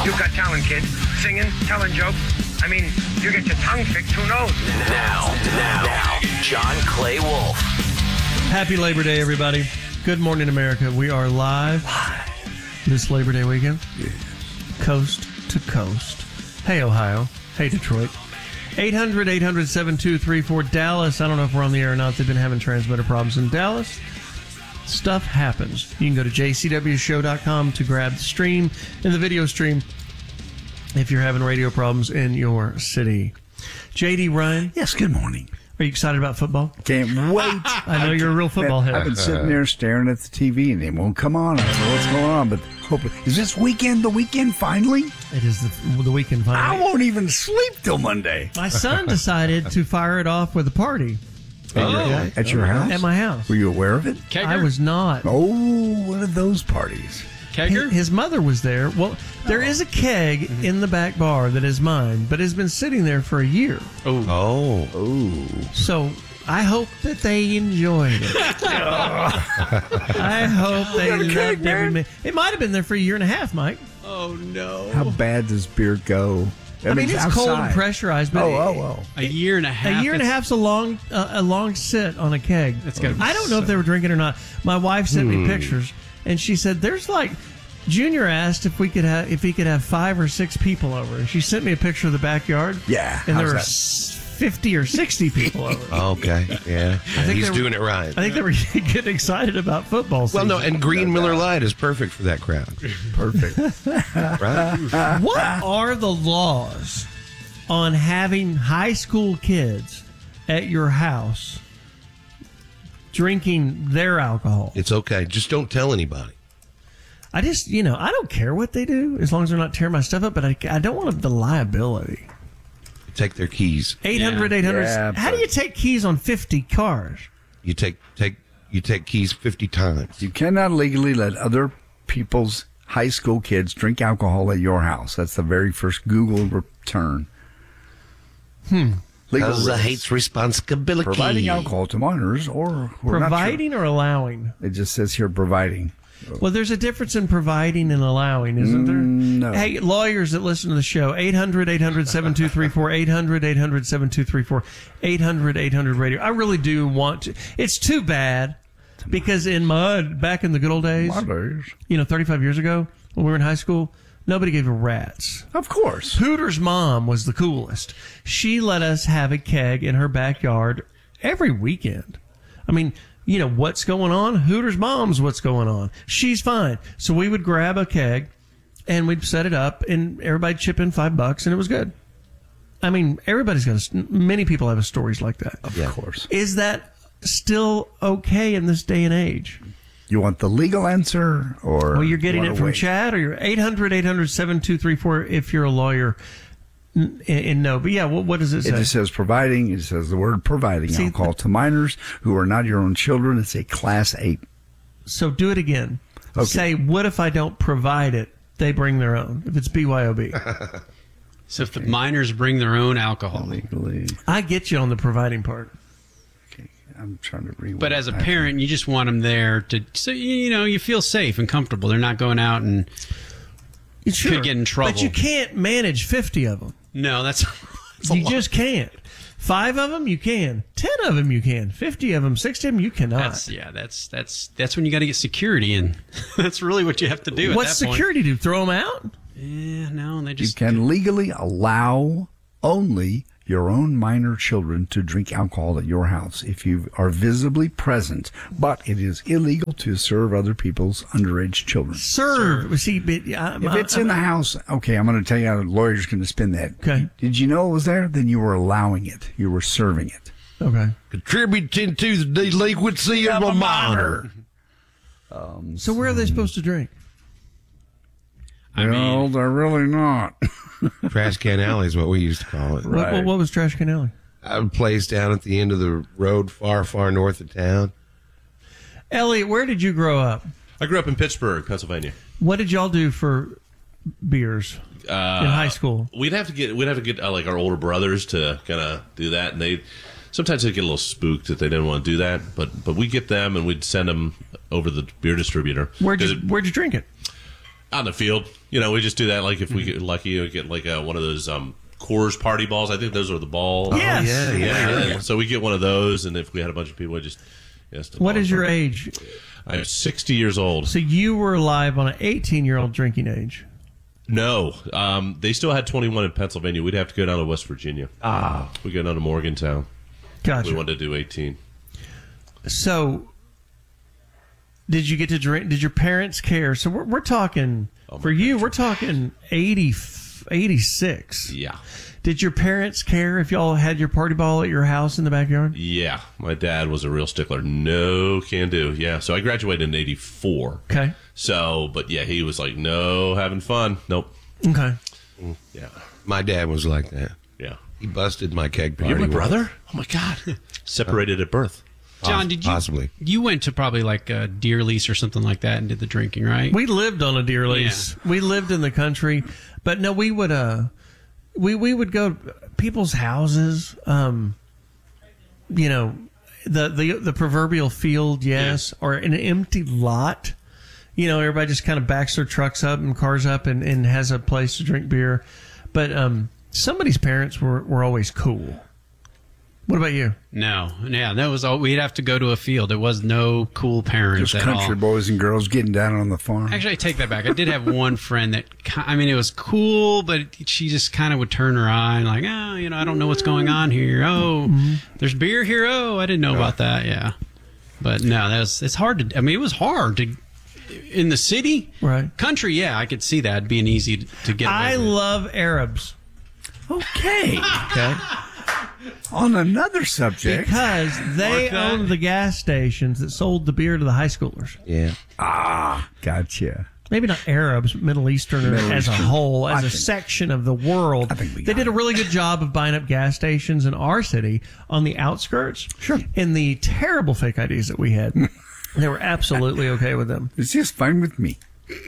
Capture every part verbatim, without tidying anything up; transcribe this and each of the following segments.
You've got talent, kid. Singing, telling jokes. I mean, if you get your tongue fixed, who knows? Now, now, now, John Clay Wolf. Happy Labor Day, everybody. Good morning, America. We are live this Labor Day weekend. Yes. Coast to coast. Hey, Ohio. Hey, Detroit. eight hundred, eight hundred, seven two three four. Dallas. I don't know if we're on the air or not. They've been having transmitter problems in Dallas. Stuff happens. You can go to j c w show dot com to grab the stream and the video stream if you're having radio problems in your city. J D, Ryan. Yes, good morning. Are you excited about football? Can't wait. I know you're a real football head. I've been sitting there staring at the T V and it won't come on. I don't know what's going on, but hope is this weekend the weekend finally? It is the, the weekend finally. I won't even sleep till Monday. My son decided to fire it off with a party. At, oh, your, at your house? At my house. Were you aware of it? Kegger? I was not. Oh, what are those parties? Kegger? His, his mother was there. Well, there oh. is a keg mm-hmm. in the back bar that is mine, but it's been sitting there for a year. Oh. Oh. Oh. So I hope that they enjoyed it. I hope they loved every minute. It might have been there for a year and a half, Mike. Oh, no. How bad does beer go? I, I mean, it's outside. Cold and pressurized, but oh, oh, oh. a year and a half. A year and a half's a long, uh, a long sit on a keg. That's gotta be I don't know so... if they were drinking or not. My wife sent hmm. me pictures, and she said, "There's like." Junior asked if we could have if he could have five or six people over, and she sent me a picture of the backyard. Yeah, and there were that? fifty or sixty people over. Okay, yeah, I think he's were, doing it right. I think they were getting excited about football season. Well, no, and Green Miller Lite is perfect for that crowd. Perfect, right? What are the laws on having high school kids at your house drinking their alcohol? It's okay. Just don't tell anybody. I just, you know, I don't care what they do as long as they're not tearing my stuff up, but I, I don't want the liability. Take their keys. eight hundred, eight hundred. Yeah, how do you take keys on fifty cars? You take take you take keys fifty times. You cannot legally let other people's high school kids drink alcohol at your house. That's the very first Google return. Hmm. Because the hates responsibility. Providing alcohol to minors or... Providing sure. or allowing? It just says here providing. Well, there's a difference in providing and allowing, isn't there? No. Hey, lawyers that listen to the show, eight hundred, eight hundred, seven two three four, eight hundred, eight hundred, seven two three four, eight hundred, eight hundred radio. I really do want to. It's too bad because in my, back in the good old days, my days, you know, thirty-five years ago when we were in high school, nobody gave a rat's. Of course. Hooter's mom was the coolest. She let us have a keg in her backyard every weekend. I mean... You know, what's going on? Hooter's mom's what's going on. She's fine. So we would grab a keg and we'd set it up and everybody'd chip in five bucks and it was good. I mean, everybody's got a, many people have stories like that. Of yeah. course. Is that still okay in this day and age? You want the legal answer or? Well, you're getting it from wait? Chad or you're eight hundred, eight hundred, seven two three four if you're a lawyer. And no, but yeah, what, what does it say? It just says providing. It says the word providing See, alcohol to minors who are not your own children. It's a class eight. So do it again. Okay. Say, what if I don't provide it? They bring their own. If it's B Y O B. So if the minors bring their own alcohol. Legally. I get you on the providing part. Okay, I'm trying to read. But as a parent, you just want them there to, so you know, you feel safe and comfortable. They're not going out and sure, could get in trouble. But you can't manage fifty of them. No, that's, that's a you lot. just can't. Five of them you can. Ten of them you can. Fifty of them, sixty of them you cannot. That's, yeah, that's that's that's when you got to get security in. That's really what you have to do. What's at that security point. do? Throw them out? Yeah, no, they just. You can legally allow only your own minor children to drink alcohol at your house if you are visibly present, but it is illegal to serve other people's underage children. Serve. See, but, uh, if it's in the house, okay, I'm going to tell you how the lawyer's going to spin that. Okay. Did you know it was there? Then you were allowing it. You were serving it. Okay. Contributing to the delinquency of a minor. Um, so where are they supposed to drink? I well, mean, they're really not. Trash Can Alley is what we used to call it. Right. What, what was Trash Can Alley? A place down at the end of the road, far, far north of town. Elliot, where did you grow up? I grew up in Pittsburgh, Pennsylvania. What did y'all do for beers uh, in high school? We'd have to get we'd have to get uh, like our older brothers to kind of do that, and they sometimes they'd get a little spooked that they didn't want to do that, but but we get them and we'd send them over to the beer distributor. Where'd you it, Where'd you drink it? Out in the field. You know, we just do that. Like if we get lucky, we get like uh, one of those um, Coors party balls. I think those are the balls. Yes. yeah, yeah, Yeah, yeah. So we get one of those, and if we had a bunch of people, we just yes. What is your age? I'm sixty years old. So you were alive on an eighteen-year-old drinking age. No, um, they still had twenty-one in Pennsylvania. We'd have to go down to West Virginia. Ah. We go down to Morgantown. Gotcha. We wanted to do eighteen. So, did you get to drink? Did your parents care? So we're, we're talking Oh, my for you. We're talking eighty, eighty-six. Yeah. Did your parents care if y'all had your party ball at your house in the backyard? Yeah. My dad was a real stickler. No can do. Yeah. So I graduated in eighty-four. Okay. So, but yeah, he was like, no, having fun. Nope. Okay. Yeah. My dad was like that. Yeah. He busted my keg party. You're my once. brother? Oh, my God. Separated at birth. John, did you Possibly. you went to probably like a deer lease or something like that and did the drinking, right? We lived on a deer lease. We lived in the country, but no, we would uh, we we would go to people's houses. Um, you know, the the the proverbial field, yes, or an empty lot. You know, everybody just kind of backs their trucks up and cars up and, and has a place to drink beer. But um, somebody's parents were, were always cool. What about you? No, yeah, that was all. We'd have to go to a field. There was no cool parents Just at country all. boys and girls getting down on the farm. Actually, I take that back. I did have one friend that, ki- I mean, it was cool, but she just kind of would turn her eye and like, oh, you know, I don't know what's going on here. Oh, there's beer here. Oh, I didn't know about that. Yeah, but no, that was. It's hard to. I mean, it was hard to. In the city, Right. country, yeah, I could see that being easy to, to get. I away with. love Arabs. Okay. Okay. On another subject. Because they Mark that. owned the gas stations that sold the beer to the high schoolers. Yeah. Ah, gotcha. Maybe not Arabs, Middle Easterners Middle as a Eastern. whole, as I a think- section of the world. I think we they got did a it. really good job of buying up gas stations in our city on the outskirts. Sure. And the terrible fake I Ds that we had, they were absolutely okay with them. It's just fine with me.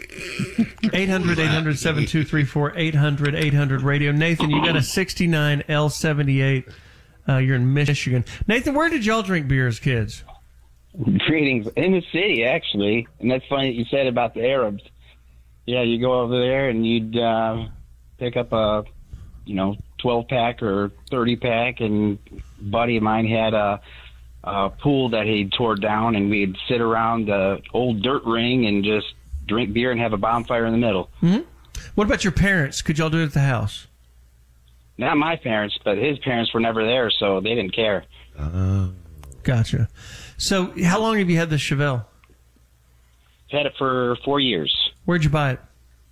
eight hundred, eight hundred, seven two three four, eight hundred, eight hundred radio. Nathan, you got a sixty-nine L seventy-eight. Uh, you're in Michigan. Nathan, where did y'all drink beer as kids? Greetings. In the city, actually. And that's funny that you said about the Arabs. Yeah, you go over there and you'd uh, pick up a, you know, twelve-pack or thirty-pack, and a buddy of mine had a, a pool that he tore down, and we'd sit around the old dirt ring and just drink beer and have a bonfire in the middle. Mm-hmm. What about your parents? Could y'all do it at the house? Not my parents, but his parents were never there, so they didn't care. Gotcha. So how long have you had this Chevelle? I've had it for four years. Where'd you buy it?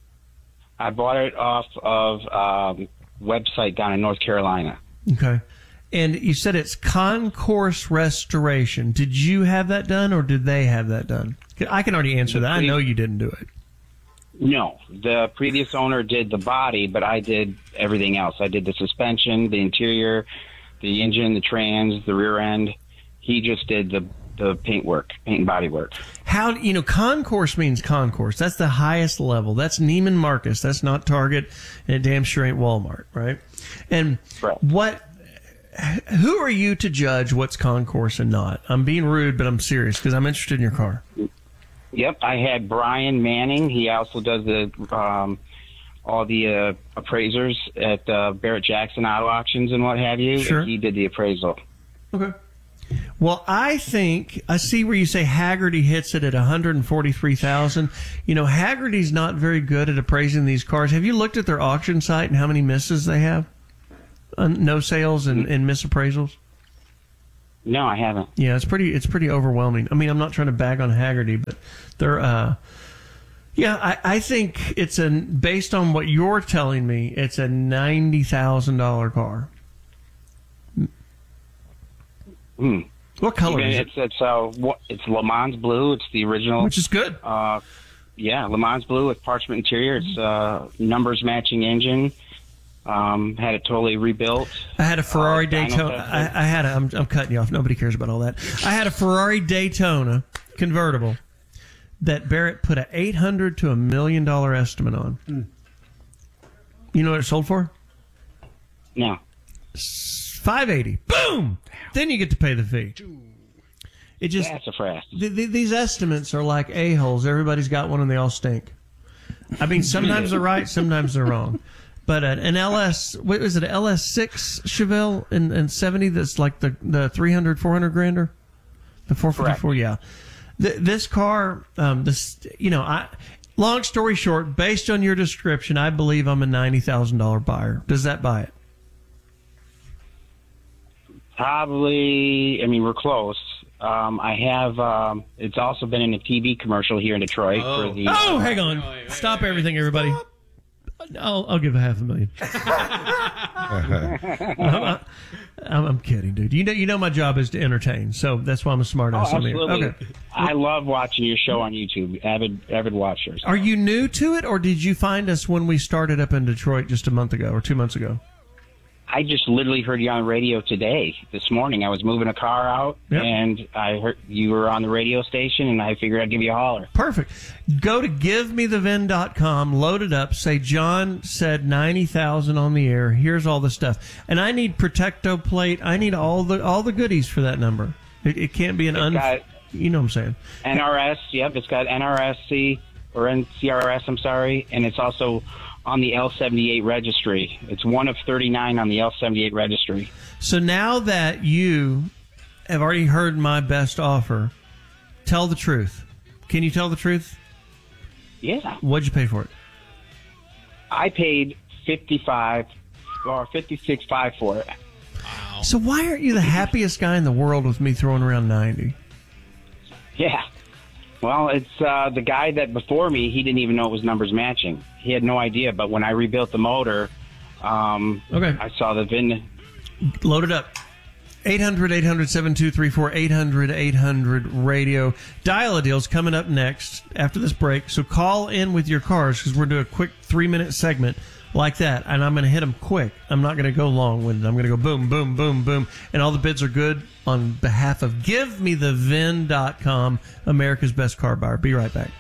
I bought it off of um, website down in North Carolina. Okay. And you said it's Concourse Restoration. Did you have that done, or did they have that done? I can already answer that. I know you didn't do it. No, the previous owner did the body, but I did everything else. I did the suspension, the interior, the engine, the trans, the rear end. He just did the the paint work, paint and body work. How, you know, concourse means concourse. That's the highest level. That's Neiman Marcus. That's not Target, and it damn sure ain't Walmart, right? And Right. what, who are you to judge what's concourse and not? I'm being rude, but I'm serious because I'm interested in your car. Yep, I had Brian Manning. He also does the um, all the uh, appraisers at uh, Barrett Jackson Auto Auctions and what have you. Sure. And he did the appraisal. Okay. Well, I think I see where you say Haggerty hits it at one hundred forty-three thousand. You know, Haggerty's not very good at appraising these cars. Have you looked at their auction site and how many misses they have? Uh, no sales and, and misappraisals? No, I haven't. Yeah, it's pretty it's pretty overwhelming. I mean, I'm not trying to bag on Haggerty, but they're uh yeah, I, I think it's a based on what you're telling me, it's a ninety thousand dollar car. Hmm. What color Even is it? it's it's uh what, it's Le Mans blue. It's the original. Which is good. Uh, yeah, Le Mans blue with parchment interior. It's uh numbers matching engine. Um, had it totally rebuilt. I had a Ferrari Uh, dyno Daytona. tested. I, I had a. I'm, I'm cutting you off. Nobody cares about all that. I had a Ferrari Daytona convertible that Barrett put a eight hundred to a million dollar estimate on. You know what it sold for? No. Five eighty. Boom. Then you get to pay the fee. It just That's a fast. th- th- these estimates are like a holes. Everybody's got one and they all stink. I mean, sometimes they're right, sometimes they're wrong. But uh, an L S, what is it, an L S six Chevelle in, in seventy that's like the, the three hundred, four hundred grander? The four fifty-four, yeah. Th- this car, um, this, you know, I. Long story short, based on your description, I believe I'm a ninety thousand dollars buyer. Does that buy it? Probably, I mean, we're close. Um, I have, um, it's also been in a T V commercial here in Detroit. Oh, for the, oh hang on. Stop everything, everybody. I'll, I'll give a half a million. I'm, I'm, I'm kidding, dude. You know, you know my job is to entertain, so that's why I'm a smart ass. Oh, absolutely. Okay. I love watching your show on YouTube. Avid, avid watchers. Are you new to it, or did you find us when we started up in Detroit just a month ago or two months ago? I just literally heard you on the radio today, this morning. I was moving a car out, Yep. and I heard you were on the radio station, and I figured I'd give you a holler. Perfect. Go to give me the vin dot com, load it up, say John said ninety thousand on the air. Here's all the stuff. And I need Protecto plate. I need all the all the goodies for that number. It, it can't be an It's un got you know what I'm saying. N R S, yep, it's got N R S C, or N C R S, I'm sorry, and it's also on the L seventy-eight registry. It's one of thirty-nine on the L seventy-eight registry. So now that you have already heard my best offer, tell the truth. Can you tell the truth? Yeah. What'd you pay for it? I paid fifty-five or fifty-six five for it. So why aren't you the happiest guy in the world with me throwing around ninety? Yeah. Well, it's uh, the guy that before me, he didn't even know it was numbers matching. He had no idea, but when I rebuilt the motor, um, Okay. I saw the V I N. Load it up. eight hundred, eight hundred, seven two three four, eight hundred, eight hundred radio. Dial-a-deal's coming up next after this break. So call in with your cars because we're doing a quick three-minute segment like that, and I'm going to hit them quick. I'm not going to go long-winded. I'm going to go boom, boom, boom, boom, and all the bids are good on behalf of give me the vin dot com, America's best car buyer. Be right back.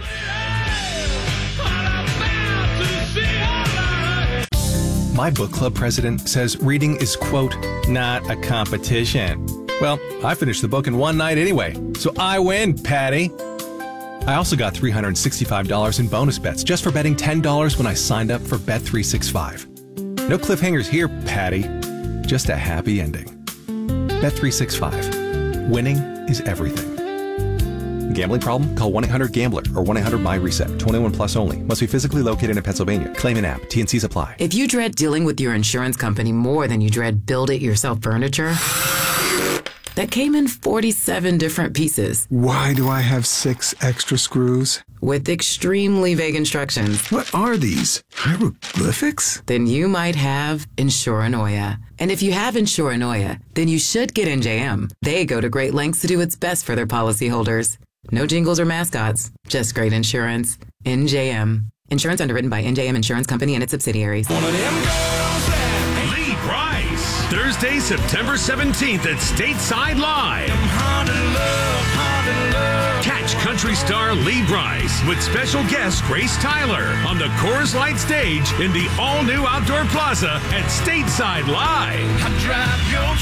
My book club president says reading is, quote, not a competition. Well, I finished the book in one night anyway, so I win, Patty. I also got three hundred sixty-five dollars in bonus bets just for betting ten dollars when I signed up for Bet three sixty-five. No cliffhangers here, Patty. Just a happy ending. Bet three sixty-five. Winning is everything. Gambling problem? Call one eight hundred gambler or one eight hundred my reset. twenty-one plus only. Must be physically located in Pennsylvania. Claim an app. T N Cs apply. If you dread dealing with your insurance company more than you dread build-it-yourself furniture that came in forty-seven different pieces. Why do I have six extra screws? With extremely vague instructions. What are these? Hieroglyphics? Then you might have Insuranoia. And if you have Insuranoia, then you should get N J M. They go to great lengths to do its best for their policyholders. No jingles or mascots, just great insurance. N J M. Insurance underwritten by N J M Insurance Company and its subsidiaries. Lee Price, Thursday, September seventeenth at Stateside Live. Catch country star Lee Price with special guest Grace Tyler on the Coors Light stage in the all-new Outdoor Plaza at Stateside Live. I drive your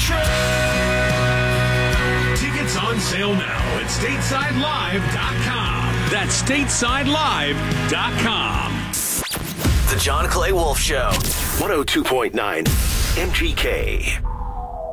truck. Tickets on sale now at stateside live dot com. That's stateside live dot com. The John Clay Wolf Show. one oh two point nine M G K.